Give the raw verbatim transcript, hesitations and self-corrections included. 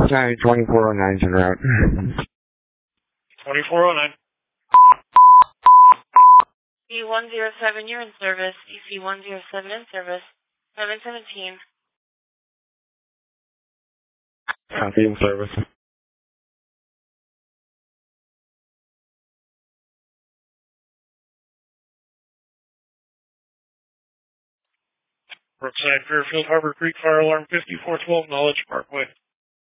Sorry, twenty-four oh nine's en route. twenty-four oh nine. C one zero seven, you're in service. D C one zero seven in service. seven seventeen. Copy in service. Brookside, Fairfield, Harbor Creek, fire alarm fifty-four twelve, Knowledge Parkway.